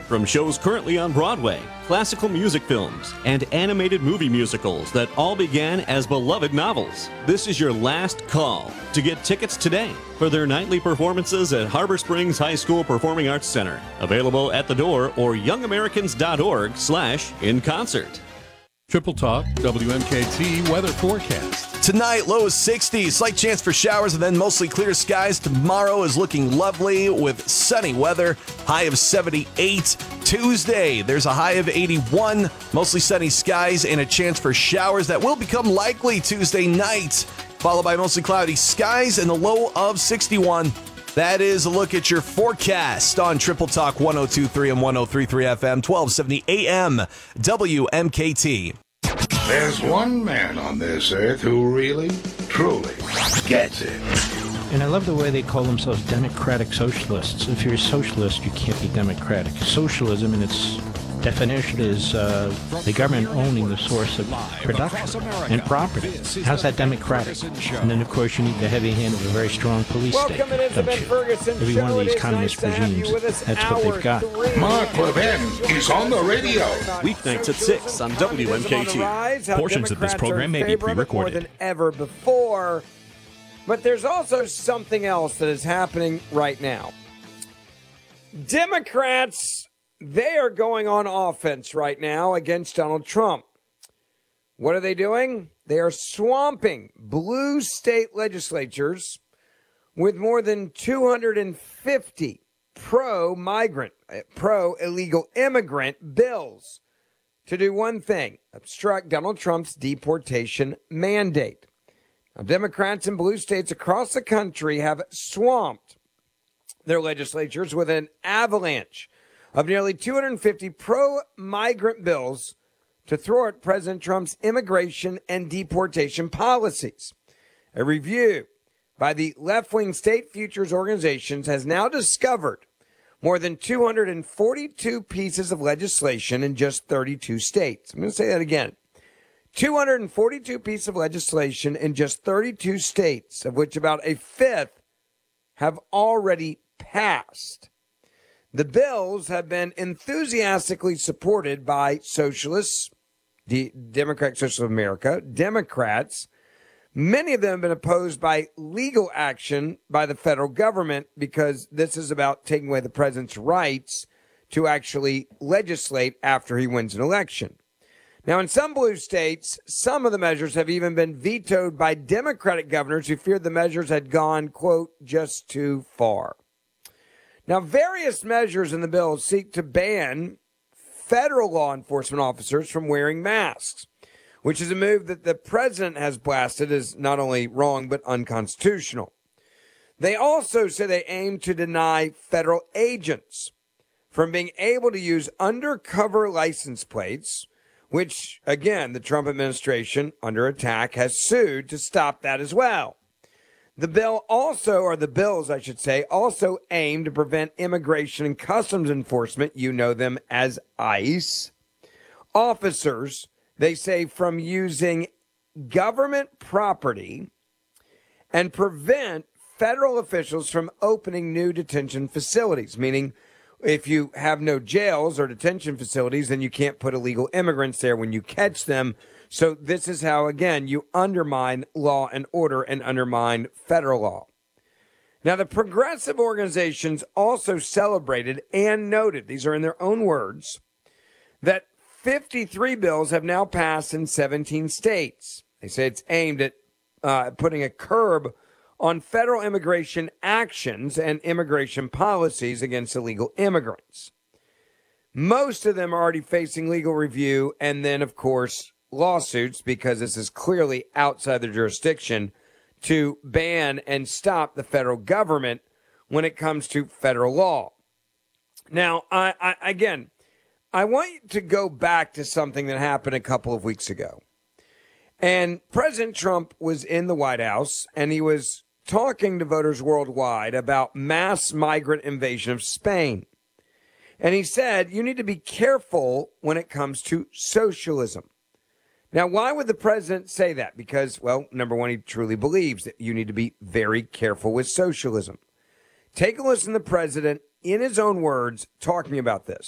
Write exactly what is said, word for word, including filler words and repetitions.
From shows currently on Broadway, classical music films, and animated movie musicals that all began as beloved novels, this is your last call to get tickets today for their nightly performances at Harbor Springs High School Performing Arts Center. Available at the door or young americans dot org slash in concert. Triple Talk W M K T weather forecast. Tonight, low is sixty, slight chance for showers, and then mostly clear skies. Tomorrow is looking lovely with sunny weather, high of seventy-eight. Tuesday, there's a high of eighty-one, mostly sunny skies, and a chance for showers that will become likely Tuesday night, followed by mostly cloudy skies and a low of sixty-one. That is a look at your forecast on Triple Talk one oh two point three and one oh three point three F M, twelve seventy A M, W M K T. There's one man on this earth who really, truly gets it. And I love the way they call themselves democratic socialists. If you're a socialist, you can't be democratic. Socialism, in its definition, is uh, the government owning the source of production and property. How's that democratic? And then, of course, you need the heavy hand of a very strong police state, don't you? Every one of these communist regimes, that's what they've got. Mark Levin is on the radio. Weeknights at six on W M K T. Portions of this program may be pre-recorded. More than ever before. But there's also something else that is happening right now. Democrats, they are going on offense right now against Donald Trump. What are they doing? They are swamping blue state legislatures with more than two hundred fifty pro-migrant, pro-illegal immigrant bills to do one thing: obstruct Donald Trump's deportation mandate. Now, Democrats in blue states across the country have swamped their legislatures with an avalanche of nearly two hundred fifty pro-migrant bills to thwart President Trump's immigration and deportation policies. A review by the left-wing state futures organizations has now discovered more than two hundred forty-two pieces of legislation in just thirty-two states. I'm going to say that again. two hundred forty-two pieces of legislation in just thirty-two states, of which about a fifth have already passed. The bills have been enthusiastically supported by socialists, the Democratic Socialists of America, Democrats. Many of them have been opposed by legal action by the federal government because this is about taking away the president's rights to actually legislate after he wins an election. Now, in some blue states, some of the measures have even been vetoed by Democratic governors who feared the measures had gone, quote, just too far. Now, various measures in the bill seek to ban federal law enforcement officers from wearing masks, which is a move that the president has blasted as not only wrong but unconstitutional. They also say they aim to deny federal agents from being able to use undercover license plates, which, again, the Trump administration, under attack, has sued to stop that as well. The bill also, or the bills, I should say, also aim to prevent Immigration and Customs Enforcement, you know them as ICE, officers, they say, from using government property and prevent federal officials from opening new detention facilities, meaning if you have no jails or detention facilities, then you can't put illegal immigrants there when you catch them. So this is how, again, you undermine law and order and undermine federal law. Now, the progressive organizations also celebrated and noted, these are in their own words, that fifty-three bills have now passed in seventeen states. They say it's aimed at uh, putting a curb on federal immigration actions and immigration policies against illegal immigrants. Most of them are already facing legal review and then, of course, lawsuits, because this is clearly outside their jurisdiction to ban and stop the federal government when it comes to federal law. Now, I, I again, I want you to go back to something that happened a couple of weeks ago. And President Trump was in the White House, and he was talking to voters worldwide about mass migrant invasion of Spain. And he said, you need to be careful when it comes to socialism. Now, why would the president say that? Because, well, number one, he truly believes that you need to be very careful with socialism. Take a listen to the president, in his own words, talking about this.